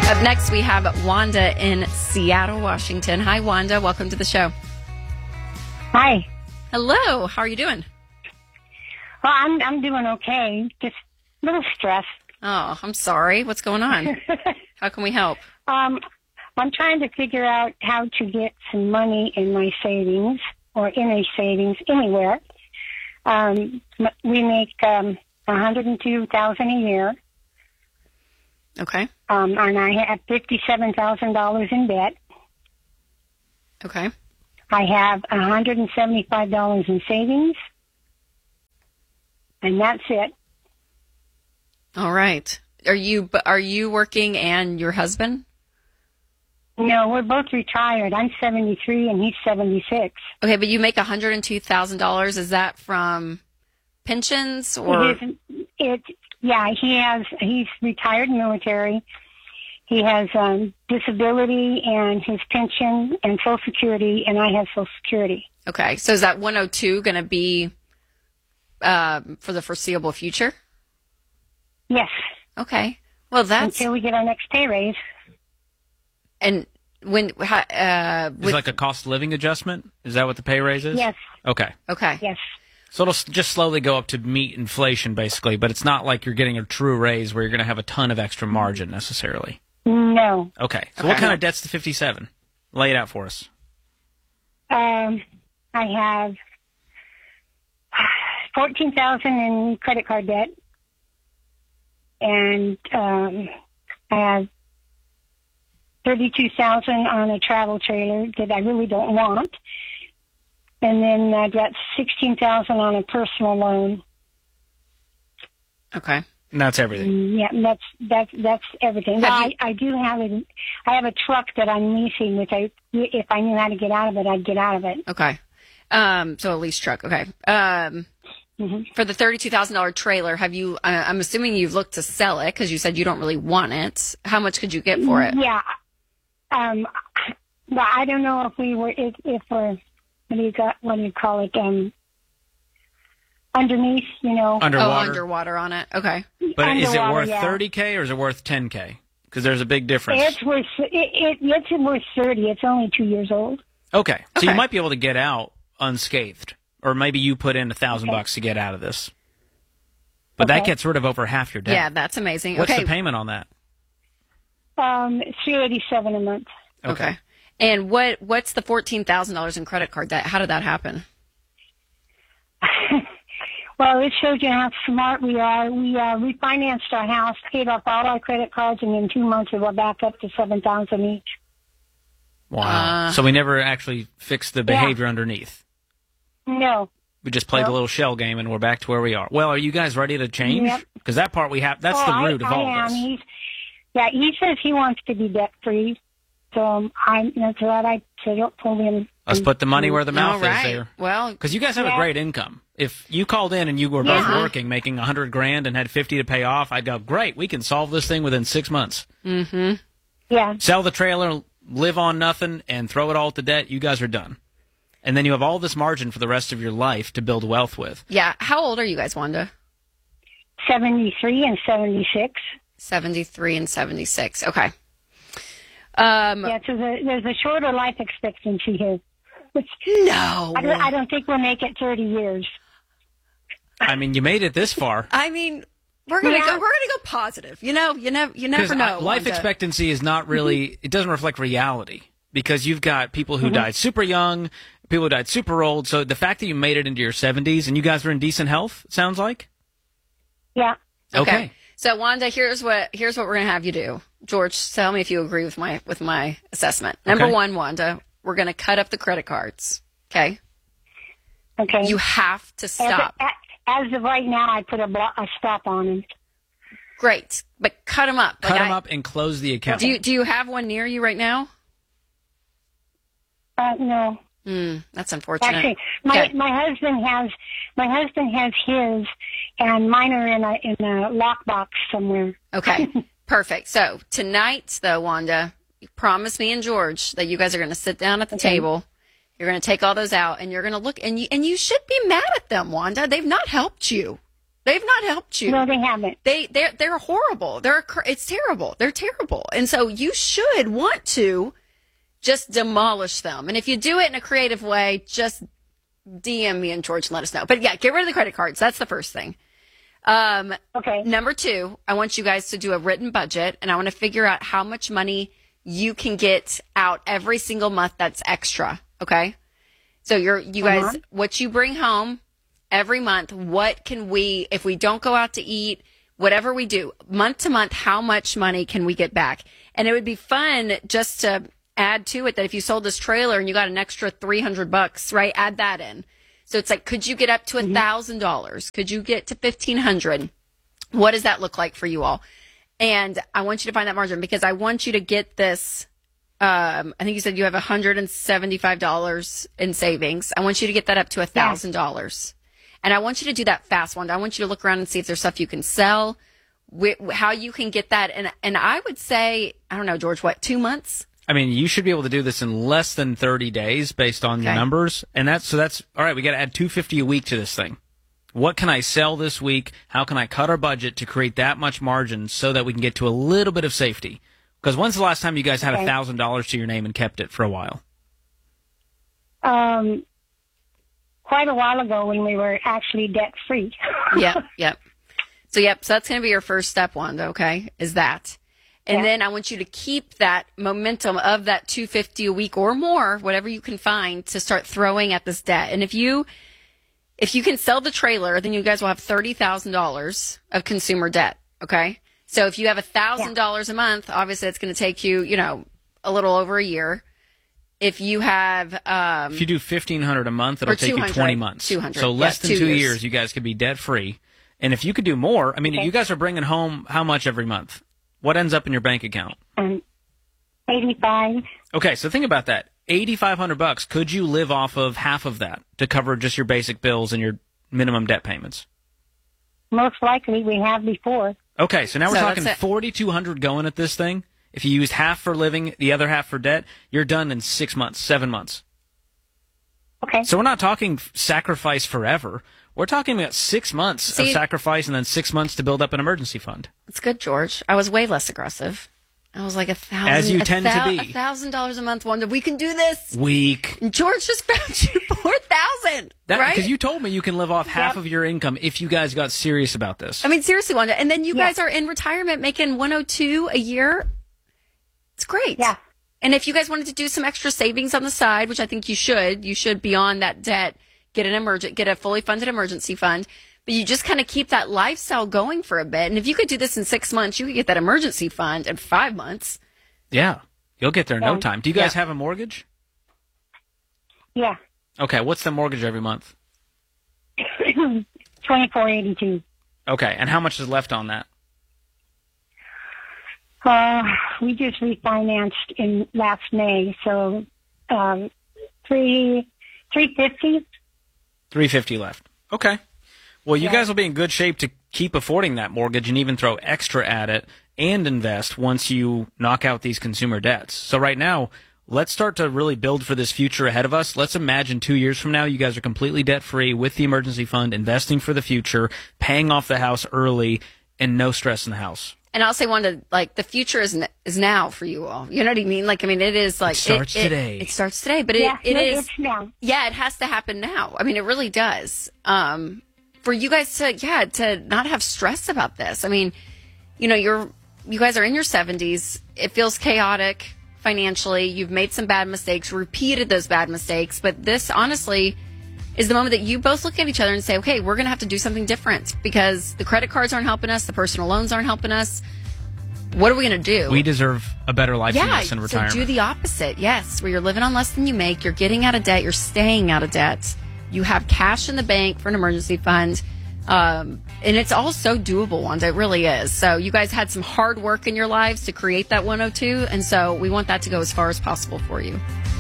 Up next, we have Wanda in Seattle, Washington. Hi, Wanda. Welcome to the show. Hi. Hello. How are you doing? Well, I'm doing okay. Just a little stressed. Oh, I'm sorry. What's going on? How can we help? I'm trying to figure out how to get some money in my savings or in a savings anywhere. We make $102,000 a year. Okay. And I have $57,000 in debt. Okay. I have $175 in savings, and that's it. All right. Are you working and your husband? No, we're both retired. I'm 73 and he's 76. Okay, but you make $102,000. Is that from pensions or? He's retired military. He has disability and his pension and Social Security, and I have Social Security. Okay, so is that 102 going to be for the foreseeable future? Yes. Okay. Well, that's until we get our next pay raise. And when is like a cost of living adjustment? Is that what the pay raise is? Yes. Okay. Yes. So it'll just slowly go up to meet inflation, basically, but it's not like you're getting a true raise where you're going to have a ton of extra margin necessarily. No. Okay. So what kind of debt's the 57? Lay it out for us. I have $14,000 in credit card debt, and I have $32,000 on a travel trailer that I really don't want. And then I got $16,000 on a personal loan. Okay. And that's everything. Yeah, that's everything. I do have I have a truck that I'm leasing, which if I knew how to get out of it, I'd get out of it. Okay. So a lease truck. Okay. For the $32,000 trailer, have you? I'm assuming you've looked to sell it because you said you don't really want it. How much could you get for it? Yeah. But I don't know if we're what do you call it? Underneath, Underwater. Oh, underwater on it. Okay. But underwater, is it worth yeah. $30K or is it worth $10K? Because there's a big difference. It's worth $30. It's only 2 years old. Okay. So Okay. you might be able to get out unscathed, or maybe you put in $1,000 to get out of this. But that gets rid of over half your debt. Yeah, that's amazing. What's okay. the payment on that? $387 a month. Okay. And what's the $14,000 in credit card debt? How did that happen? Well, it shows you how smart we are. We refinanced our house, paid off all our credit cards, and in 2 months we were back up to $7,000 each. Wow. So we never actually fixed the behavior underneath. No. We just played the little shell game, and we're back to where we are. Well, are you guys ready to change? Yep. Because that part that's the root of all I am. this. He says he wants to be debt-free. So that's what I told him. Let's put the money where the mouth All right. is there. Well, Because you guys have a great income. If you called in and you were both working, making $100,000 and had $50 to pay off, I'd go, great, we can solve this thing within 6 months. mm-hmm. Yeah. Sell the trailer, live on nothing, and throw it all to debt. You guys are done. And then you have all this margin for the rest of your life to build wealth with. Yeah. How old are you guys, Wanda? 73 and 76. 73 and 76. Okay. Yeah, so there's a shorter life expectancy here. No. I don't think we'll make it 30 years. I mean, you made it this far. I mean, we're gonna go positive. You never know. Life Wanda. expectancy is not really, it doesn't reflect reality. Because you've got people who died super young, people who died super old. So the fact that you made it into your 70s and you guys are in decent health, sounds like? Yeah. Okay. So Wanda, here's what we're gonna have you do. George, tell me if you agree with my assessment. Number one, Wanda, we're gonna cut up the credit cards. Okay. Okay. You have to stop. As of right now, I put a stop on them. Great, but cut them up. Cut them up and close the account. Do you have one near you right now? No. That's unfortunate. Actually, my husband has his, and mine are in a lockbox somewhere. Okay, perfect. So tonight, though, Wanda, you promise me and George that you guys are going to sit down at the table. You're going to take all those out, and you're going to look, and you should be mad at them, Wanda. They've not helped you. They've not helped you. No, they haven't. They're horrible. It's terrible. They're terrible. And so you should want to just demolish them. And if you do it in a creative way, just DM me and George and let us know. But yeah, get rid of the credit cards. That's the first thing. Okay. Number 2, I want you guys to do a written budget, and I want to figure out how much money you can get out every single month that's extra. Okay. So you guys, what you bring home every month, what can we, if we don't go out to eat, whatever we do, month to month, how much money can we get back? And it would be fun just to add to it that if you sold this trailer and you got an extra $300, right? Add that in. So it's like, could you get up to $1,000? Could you get to $1,500? What does that look like for you all? And I want you to find that margin because I want you to get this. I think you said you have $175 in savings. I want you to get that up to $1,000. And I want you to do that fast one. I want you to look around and see if there's stuff you can sell, how you can get that. And I would say, I don't know, George, 2 months? I mean, you should be able to do this in less than 30 days based on your numbers. And that's all right. We got to add $250 a week to this thing. What can I sell this week? How can I cut our budget to create that much margin so that we can get to a little bit of safety? Because when's the last time you guys had $1,000 to your name and kept it for a while? Quite a while ago when we were actually debt free. Yep. So that's going to be your first step, Wanda, okay, is that. And then I want you to keep that momentum of that $250 a week or more, whatever you can find, to start throwing at this debt. And if you can sell the trailer, then you guys will have $30,000 of consumer debt, okay? So if you have $1,000 a month, obviously it's going to take you, a little over a year. If you have, if you do $1,500 a month, it'll take you 20 months. 200. So less than 2 years, you guys could be debt free. And if you could do more, I mean, you guys are bringing home how much every month? What ends up in your bank account? 85. Okay, so think about that. $8,500. Could you live off of half of that to cover just your basic bills and your minimum debt payments? Most likely, we have before. Okay, so now we're talking $4,200 going at this thing. If you used half for living, the other half for debt, you're done in 6 months, 7 months. Okay. So we're not talking sacrifice forever. We're talking about 6 months of sacrifice and then 6 months to build up an emergency fund. That's good, George. I was way less aggressive. I was like $1,000. As you tend to be. $1,000 a month, Wanda. We can do this. Weak. And George just found you $4,000. Right? Because you told me you can live off half of your income if you guys got serious about this. I mean, seriously, Wanda. And then you guys are in retirement making $102 a year. It's great. Yeah. And if you guys wanted to do some extra savings on the side, which I think you should beyond that debt, get a fully funded emergency fund. But you just kind of keep that lifestyle going for a bit. And if you could do this in 6 months, you could get that emergency fund in 5 months. Yeah. You'll get there in no time. Do you guys have a mortgage? Yeah. Okay. What's the mortgage every month? $24.82. Okay. And how much is left on that? We just refinanced in last May, so $350. $350 left. Okay. Well, you guys will be in good shape to keep affording that mortgage and even throw extra at it and invest once you knock out these consumer debts. So right now, let's start to really build for this future ahead of us. Let's imagine 2 years from now, you guys are completely debt-free with the emergency fund, investing for the future, paying off the house early, and no stress in the house. And I'll say the future is now for you all. You know what I mean? It is like... It starts today. It starts today, but it is... It's now. Yeah, it has to happen now. I mean, it really does. For you guys to not have stress about this. I mean, you guys are in your 70s. It feels chaotic financially. You've made some bad mistakes, repeated those bad mistakes, but this honestly is the moment that you both look at each other and say, okay, we're going to have to do something different because the credit cards aren't helping us. The personal loans aren't helping us. What are we going to do? We deserve a better life than this in retirement. So do the opposite. Yes, where you're living on less than you make. You're getting out of debt. You're staying out of debt. You have cash in the bank for an emergency fund. And it's all so doable, Wanda. It really is. So you guys had some hard work in your lives to create that 102. And so we want that to go as far as possible for you.